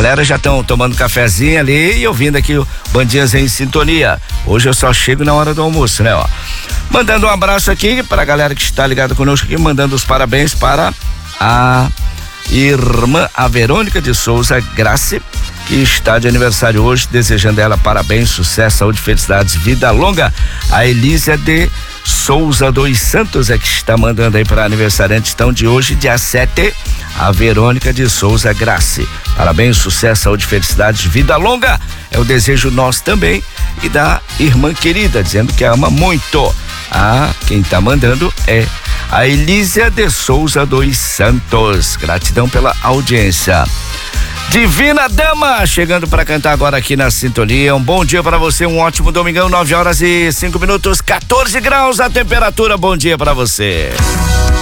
galera já estão tomando cafezinho ali e ouvindo aqui o Bandinhas em Sintonia. Hoje eu só chego na hora do almoço, né, ó. Mandando um abraço aqui para a galera que está ligada conosco aqui, mandando os parabéns para a irmã, a Verônica de Souza Grace, que está de aniversário hoje, desejando a ela parabéns, sucesso, saúde, felicidades, vida longa. A Elísia de Souza dos Santos é que está mandando aí para aniversariante então de hoje, dia 7, a Verônica de Souza Grace. Parabéns, sucesso, saúde, felicidades, vida longa. É o desejo nosso também e da irmã querida, dizendo que ama muito. Quem tá mandando é a Elísia de Souza dos Santos. Gratidão pela audiência. Divina Dama, chegando para cantar agora aqui na Sintonia. Um bom dia para você, um ótimo domingão, 9 horas e 5 minutos, 14 graus a temperatura. Bom dia para você.